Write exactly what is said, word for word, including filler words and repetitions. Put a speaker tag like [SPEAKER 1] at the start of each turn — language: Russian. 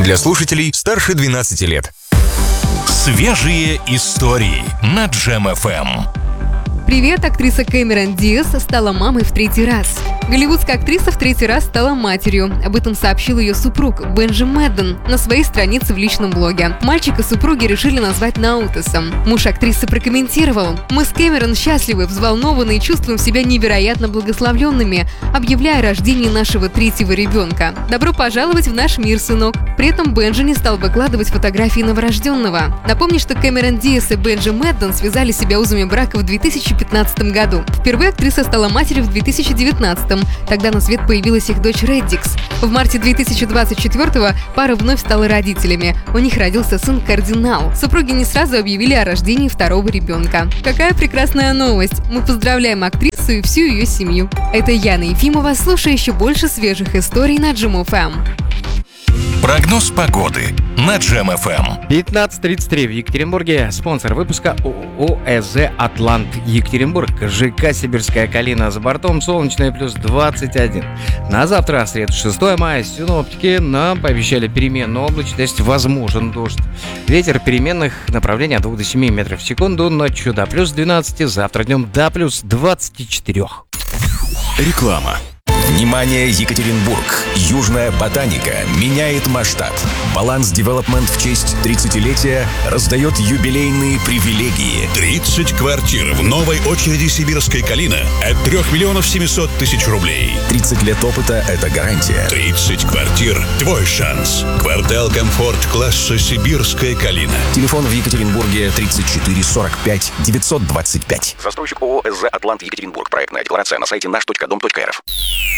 [SPEAKER 1] для слушателей старше двенадцати лет.
[SPEAKER 2] Свежие истории на Джем эф эм.
[SPEAKER 3] Привет, актриса Кэмерон Диаз стала мамой в третий раз. Голливудская актриса в третий раз стала матерью. Об этом сообщил ее супруг Бенджи Мэдден на своей странице в личном блоге. Мальчика супруги решили назвать Наутесом. Муж актрисы прокомментировал: «Мы с Кэмерон счастливы, взволнованы и чувствуем себя невероятно благословленными, объявляя о рождении нашего третьего ребенка. Добро пожаловать в наш мир, сынок». При этом Бенджи не стал выкладывать фотографии новорожденного. Напомню, что Кэмерон Диаз и Бенджи Мэдден связали себя узами брака в две тысячи пятнадцатом году. Впервые актриса стала матерью в две тысячи девятнадцатом. Тогда на свет появилась их дочь Реддикс. В марте две тысячи двадцать четвёртого пара вновь стала родителями. У них родился сын Кардинал. Супруги не сразу объявили о рождении второго ребенка. Какая прекрасная новость! Мы поздравляем актрису и всю ее семью. Это Яна Ефимова. Слушай еще больше свежих историй на Джем эф эм.
[SPEAKER 2] Прогноз погоды на Джем эф эм.
[SPEAKER 4] пятнадцать тридцать три в Екатеринбурге. Спонсор выпуска ООО ЭЗ «Атлант Екатеринбург». ЖК «Сибирская калина» за бортом, солнечная плюс двадцать один. На завтра, среду шестого мая, синоптики нам пообещали переменную облачность, возможен дождь. Ветер переменных направлений от двух до семи метров в секунду, ночью до плюс двенадцати, завтра днем до плюс двадцати четырёх.
[SPEAKER 1] Реклама. Внимание, Екатеринбург! Южная ботаника меняет масштаб. Баланс Девелопмент в честь тридцатилетия раздает юбилейные привилегии.
[SPEAKER 5] тридцать квартир в новой очереди «Сибирская калина» от трёх миллионов семисот тысяч рублей.
[SPEAKER 1] тридцать лет опыта – это гарантия.
[SPEAKER 5] тридцать квартир – твой шанс. Квартал комфорт класса «Сибирская калина».
[SPEAKER 1] Телефон в Екатеринбурге тридцать четыре сорок пять девятьсот двадцать пять.
[SPEAKER 6] Застройщик ООО ЭЗ «Атлант Екатеринбург». Проектная декларация на сайте наш точка дом точка эр эф.